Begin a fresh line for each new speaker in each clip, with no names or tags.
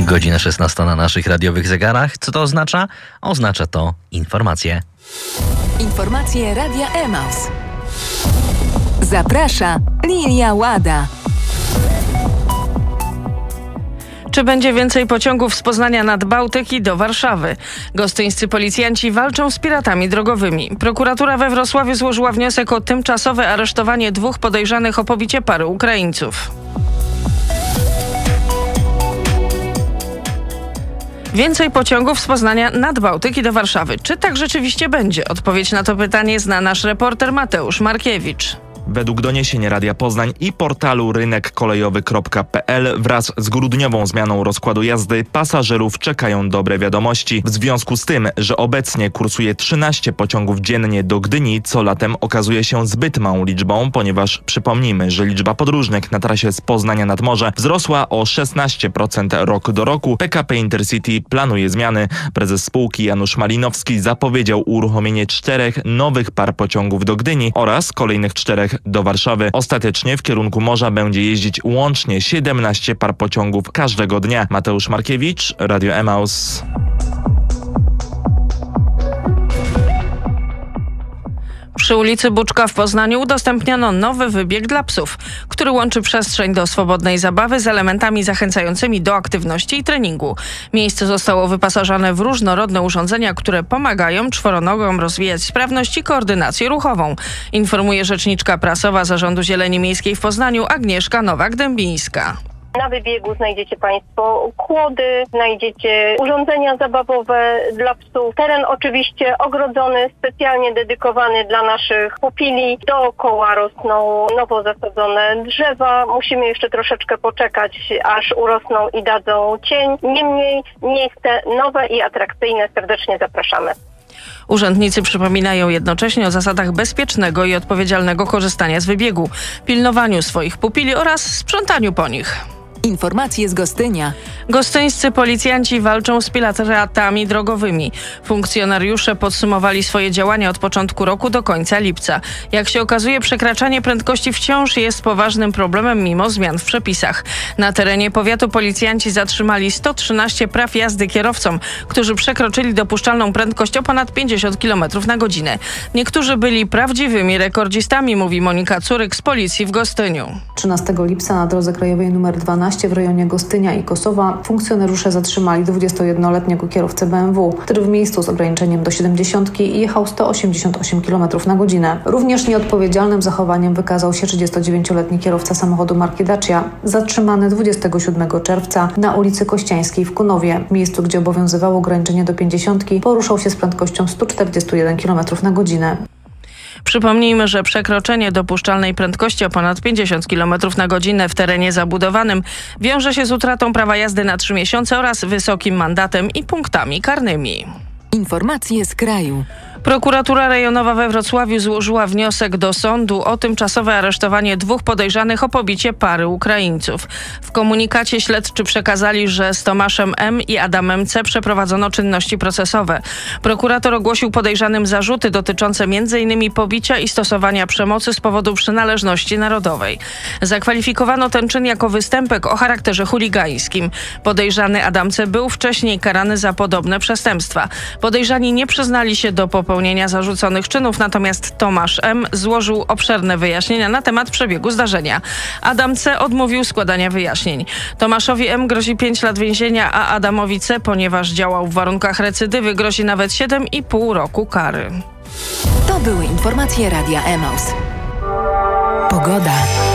Godzina 16 na naszych radiowych zegarach. Co to oznacza? Oznacza to informacje.
Informacje Radia Emaus. Zaprasza Lilia Łada.
Czy będzie więcej pociągów z Poznania nad Bałtyk i do Warszawy? Gostyńscy policjanci walczą z piratami drogowymi. Prokuratura we Wrocławiu złożyła wniosek o tymczasowe aresztowanie 2 podejrzanych o pobicie pary Ukraińców. Więcej pociągów z Poznania nad Bałtyk i do Warszawy. Czy tak rzeczywiście będzie? Odpowiedź na to pytanie zna nasz reporter Mateusz Markiewicz.
Według doniesienia Radia Poznań i portalu rynekkolejowy.pl wraz z grudniową zmianą rozkładu jazdy pasażerów czekają dobre wiadomości. W związku z tym, że obecnie kursuje 13 pociągów dziennie do Gdyni, co latem okazuje się zbyt małą liczbą, ponieważ przypomnijmy, że liczba podróżnych na trasie z Poznania nad morze wzrosła o 16% rok do roku. PKP Intercity planuje zmiany. Prezes spółki Janusz Malinowski zapowiedział uruchomienie 4 nowych par pociągów do Gdyni oraz kolejnych 4 do Warszawy. Ostatecznie w kierunku morza będzie jeździć łącznie 17 par pociągów każdego dnia. Mateusz Markiewicz, Radio Emaus.
Przy ulicy Buczka w Poznaniu udostępniono nowy wybieg dla psów, który łączy przestrzeń do swobodnej zabawy z elementami zachęcającymi do aktywności i treningu. Miejsce zostało wyposażone w różnorodne urządzenia, które pomagają czworonogom rozwijać sprawność i koordynację ruchową, informuje rzeczniczka prasowa Zarządu Zieleni Miejskiej w Poznaniu Agnieszka Nowak-Dębińska.
Na wybiegu znajdziecie Państwo kłody, znajdziecie urządzenia zabawowe dla psów. Teren oczywiście ogrodzony, specjalnie dedykowany dla naszych pupili. Dookoła rosną nowo zasadzone drzewa. Musimy jeszcze troszeczkę poczekać, aż urosną i dadzą cień. Niemniej miejsce nowe i atrakcyjne. Serdecznie zapraszamy.
Urzędnicy przypominają jednocześnie o zasadach bezpiecznego i odpowiedzialnego korzystania z wybiegu, pilnowaniu swoich pupili oraz sprzątaniu po nich.
Informacje z Gostynia.
Gostyńscy policjanci walczą z piratami drogowymi. Funkcjonariusze podsumowali swoje działania od początku roku do końca lipca. Jak się okazuje, przekraczanie prędkości wciąż jest poważnym problemem mimo zmian w przepisach. Na terenie powiatu policjanci zatrzymali 113 praw jazdy kierowcom, którzy przekroczyli dopuszczalną prędkość o ponad 50 km na godzinę. Niektórzy byli prawdziwymi rekordzistami, mówi Monika Curyk z policji w Gostyniu.
13 lipca na drodze krajowej nr 12 w rejonie Gostynia i Kosowa funkcjonariusze zatrzymali 21-letniego kierowcę BMW, który w miejscu z ograniczeniem do 70 jechał 188 km na godzinę. Również nieodpowiedzialnym zachowaniem wykazał się 39-letni kierowca samochodu marki Dacia, zatrzymany 27 czerwca na ulicy Kościańskiej w Kunowie. W miejscu, gdzie obowiązywało ograniczenie do 50, poruszał się z prędkością 141 km na godzinę.
Przypomnijmy, że przekroczenie dopuszczalnej prędkości o ponad 50 km na godzinę w terenie zabudowanym wiąże się z utratą prawa jazdy na 3 miesiące oraz wysokim mandatem i punktami karnymi.
Informacje z kraju.
Prokuratura rejonowa we Wrocławiu złożyła wniosek do sądu o tymczasowe aresztowanie 2 podejrzanych o pobicie pary Ukraińców. W komunikacie śledczy przekazali, że z Tomaszem M. i Adamem C. przeprowadzono czynności procesowe. Prokurator ogłosił podejrzanym zarzuty dotyczące m.in. pobicia i stosowania przemocy z powodu przynależności narodowej. Zakwalifikowano ten czyn jako występek o charakterze chuligańskim. Podejrzany Adam C. był wcześniej karany za podobne przestępstwa. Podejrzani nie przyznali się do popełnienia zarzuconych czynów, natomiast Tomasz M. złożył obszerne wyjaśnienia na temat przebiegu zdarzenia. Adam C. odmówił składania wyjaśnień. Tomaszowi M. grozi 5 lat więzienia, a Adamowi C., ponieważ działał w warunkach recydywy, grozi nawet 7,5 roku kary.
To były informacje Radia Emaus. Pogoda.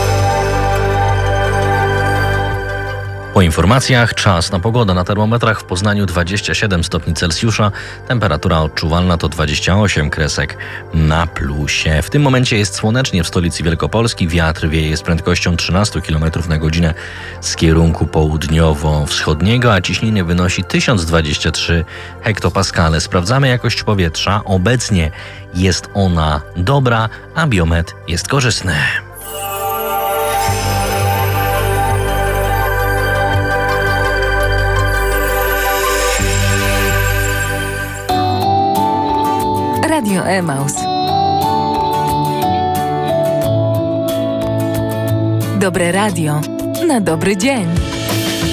Po informacjach czas na pogodę. Na termometrach w Poznaniu 27 stopni Celsjusza. Temperatura odczuwalna to 28 kresek na plusie. W tym momencie jest słonecznie w stolicy Wielkopolski. Wiatr wieje z prędkością 13 km na godzinę z kierunku południowo-wschodniego, a ciśnienie wynosi 1023 hektopaskale. Sprawdzamy jakość powietrza. Obecnie jest ona dobra, a biometr jest korzystny.
Radio Emaus. Dobre radio na dobry dzień.